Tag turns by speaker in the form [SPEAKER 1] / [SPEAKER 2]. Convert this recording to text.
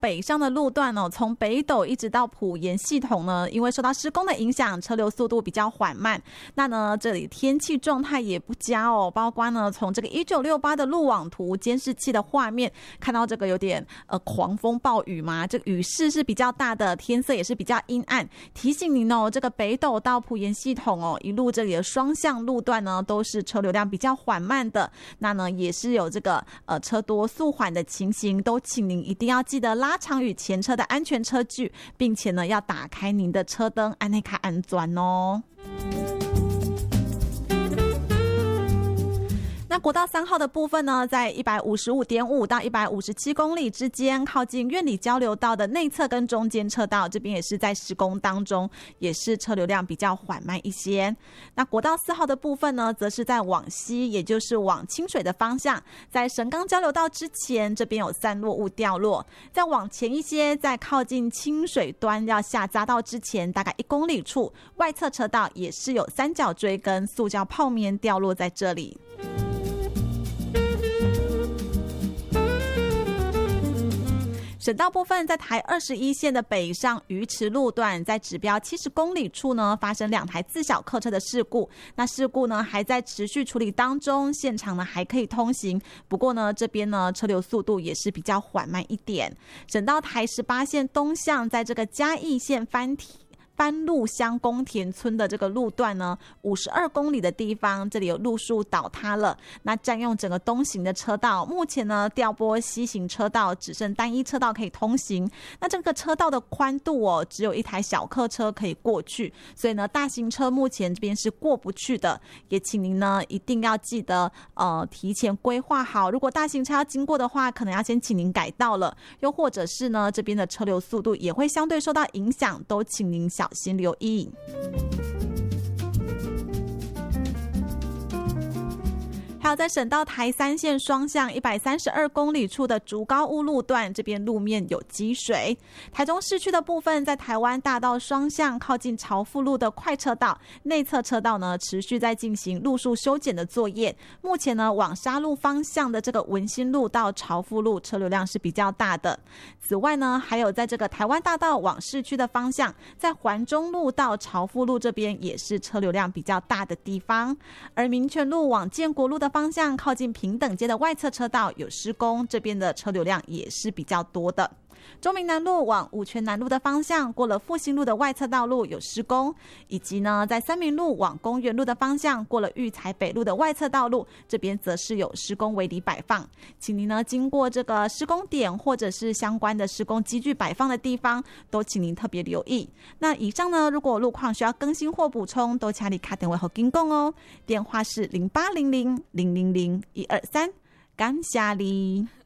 [SPEAKER 1] 北上的路段哦，从北斗一直到埔盐系统呢，因为受到施工的影响，车流速度比较缓慢。那呢，这里天气状态也不佳哦，包括呢，从这个1968的路网图监视器的画面看到这个有点狂风暴雨嘛，这个雨势是比较大的，天色也是比较阴暗，提醒您哦，这个北斗到埔盐系统哦，一路这里的双向路段呢，都是车流量比较缓慢的。那呢，也是有这个车多速缓的情形，都请您一定要记得拉长与前车的安全车距，并且呢要打开您的车灯，按内卡安全哦。那国道3号的部分呢，在 155.5 到157公里之间，靠近苑里交流道的内侧跟中间车道，这边也是在施工当中，也是车流量比较缓慢一些。那国道4号的部分呢，则是在往西，也就是往清水的方向，在神冈交流道之前，这边有散落物掉落。再往前一些，在靠近清水端要下匝道之前，大概1公里处，外侧车道也是有三角锥跟塑胶泡棉掉落在这里。省道部分，在台21线的北上鱼池路段，在指标70公里处呢，发生2台自小客车的事故。那事故呢还在持续处理当中，现场呢还可以通行，不过呢这边呢车流速度也是比较缓慢一点。省道台18线东向，在这个嘉义县番路乡宫田村的这个路段呢，52公里的地方，这里有路树倒塌了，那占用整个东行的车道。目前呢，调拨西行车道，只剩单一车道可以通行。那这个车道的宽度哦，只有一台小客车可以过去，所以呢，大型车目前这边是过不去的。也请您呢一定要记得提前规划好，如果大型车要经过的话，可能要先请您改道了，又或者是呢这边的车流速度也会相对受到影响，都请您小心留意。还有在省道台3线双向132公里处的竹高屋路段，这边路面有积水。台中市区的部分，在台湾大道双向靠近朝富路的快车道内侧车道呢，持续在进行路树修剪的作业。目前呢，往沙路方向的这个文心路到朝富路车流量是比较大的。此外呢，还有在这个台湾大道往市区的方向，在环中路到朝富路这边也是车流量比较大的地方。而民权路往建国路的方向，靠近平等街的外侧车道有施工，这边的车流量也是比较多的。中民南路往五权南路的方向，过了复兴路的外侧道路有施工，以及呢在三民路往公园路的方向，过了育才北路的外侧道路，这边则是有施工围篱摆放，请您呢经过这个施工点或者是相关的施工机具摆放的地方，都请您特别留意。那以上呢，如果路况需要更新或补充，都请你打电话给金贡哦，电话是0800000123，感谢你。